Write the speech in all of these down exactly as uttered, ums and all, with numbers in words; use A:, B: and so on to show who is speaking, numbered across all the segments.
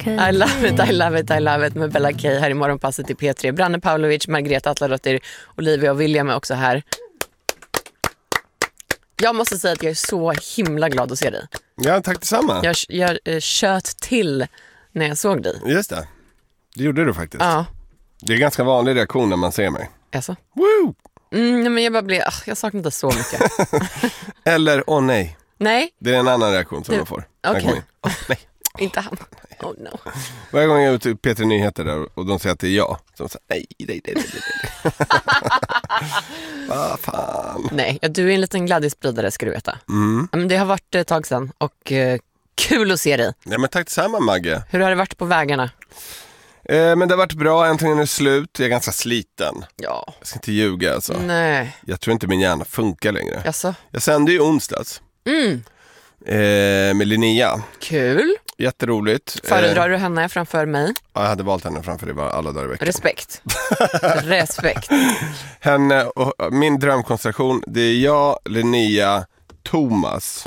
A: I love it, I love it, I love it med Bella K här i morgonpasset i P tre. Branne Pavlovic, Margreta Atladottir, Olivia och William är också här. Jag måste säga att jag är så himla glad att se dig.
B: Ja, tack detsamma.
A: Jag, jag uh, kött till när jag såg dig.
B: Just det, det gjorde du faktiskt.
A: Ja.
B: Det är en ganska vanlig reaktion när man ser mig.
A: Alltså?
B: Woo!
A: Mm, men jag bara blev, jag saknar inte så mycket.
B: Eller, åh oh, nej.
A: Nej.
B: Det är en annan reaktion som
A: du,
B: man får.
A: Okej. Okay.
B: Oh, nej.
A: Inte han. Oh no.
B: Varje gång jag är ute i P tre Nyheter där och de säger att det är jag, så de säger nej, nej, nej, nej, nej. Vad fan.
A: Nej, du är en liten glädjespridare, ska du veta.
B: Mm.
A: Men det har varit ett tag sedan och uh, kul att se dig.
B: Ja, men tack detsamma, Magge.
A: Hur har det varit på vägarna?
B: Eh, men det har varit bra, äntligen är det slut. Jag är ganska sliten.
A: Ja.
B: Jag ska inte ljuga alltså.
A: Nej.
B: Jag tror inte min hjärna funkar längre.
A: Jaså?
B: Jag sände ju onsdags.
A: Mm.
B: Eh, med Linnea.
A: Kul.
B: Jätteroligt.
A: Föredrar
B: eh,
A: du henne framför mig?
B: Ja, jag hade valt henne framför dig alla dagar i veckan.
A: Respekt. Respekt.
B: Henne och min drömkonstellation, det är jag, Linnea, Thomas.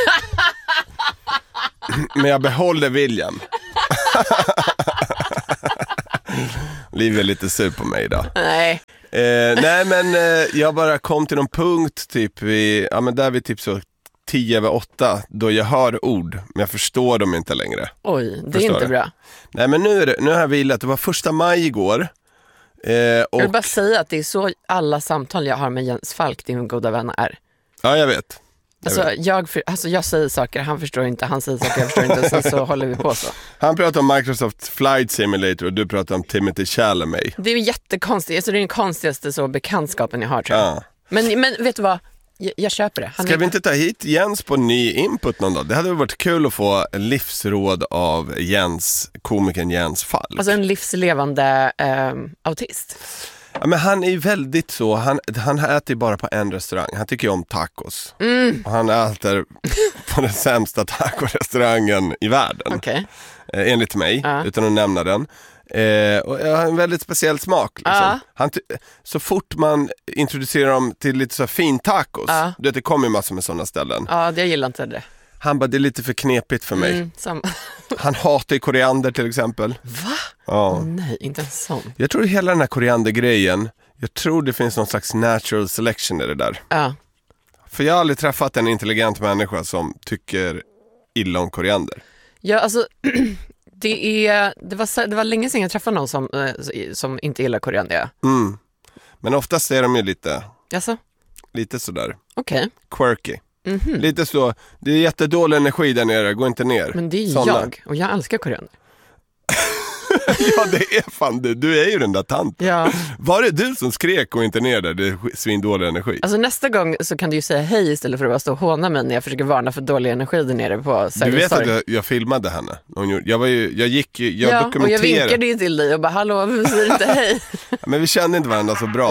B: Men jag behåller William. Liv är lite sur på mig idag.
A: Nej.
B: Eh, nej men eh, jag bara kom till någon punkt typ vid, ja men där vi typ så tio över åtta då jag hör ord men jag förstår dem inte längre.
A: Oj, det
B: förstår
A: är inte
B: det?
A: Bra.
B: Nej men nu, är det, nu har jag vilat, det var första maj igår. Eh, och,
A: jag vill bara säga att det är så alla samtal jag har med Jens Falk, din goda vän, är.
B: Ja, jag vet. Jag,
A: alltså,
B: vet.
A: Jag, alltså jag säger saker, han förstår inte, han säger saker, jag förstår inte, och sen så håller vi på så.
B: Han pratar om Microsoft Flight Simulator och du pratar om Timothy Chalamet.
A: Det är ju jättekonstigt, alltså det är den konstigaste så bekantskapen jag har, tror jag.
B: Ja.
A: Men, men vet du vad? Jag, jag köper det. Han
B: Ska
A: är...
B: vi inte ta hit Jens på ny input någon dag? Det hade varit kul att få livsråd av Jens, komikern Jens Falk.
A: Alltså en livslevande eh, autist.
B: Ja, men han är ju väldigt så, han, han äter bara på en restaurang. Han tycker ju om tacos.
A: Mm.
B: Och han äter på den sämsta tacorestaurangen i världen.
A: Okej.
B: Eh, enligt mig,
A: Ja.
B: utan att nämna den. Eh, och jag har en väldigt speciell smak liksom.
A: Ja.
B: Han ty- så fort man introducerar dem till lite så här fin tacos,
A: Ja.
B: du vet, det kommer ju massor med sådana ställen.
A: Ja, det jag gillar inte det.
B: Han bara, det är lite för knepigt för mig.
A: Mm, sam...
B: Han hatar ju koriander till exempel.
A: Va?
B: Ja.
A: Nej, inte en sån.
B: Jag tror hela den här koriandergrejen, jag tror det finns någon slags natural selection i det där.
A: Ja.
B: För jag har aldrig träffat en intelligent människa som tycker illa om koriander.
A: Ja, alltså det är det var det var länge sedan jag träffade någon som eh, som inte gillar koriander.
B: Mm. Men oftast är de ju lite
A: Jaså?
B: lite sådär
A: Okej.
B: quirky.
A: Mhm.
B: Lite så, det är jättedålig energi där nere, gå inte ner.
A: Men det är
B: Såna.
A: jag och jag älskar koriander.
B: Ja, det är fan du, du är ju den där tanten.
A: Ja.
B: Var det du som skrek och inte ner där, det är svindålig energi?
A: Alltså nästa gång så kan du ju säga hej istället för att bara stå och håna mig när jag försöker varna för dålig energi där nere på
B: Du
A: Sergels
B: vet
A: torg.
B: att jag, jag filmade henne. Hon gjorde, jag var ju, jag gick ju, jag
A: ja, och jag
B: dokumenterade.
A: vinkade ju till dig och bara hallå, varför säger du inte hej?
B: Men vi kände inte varandra så bra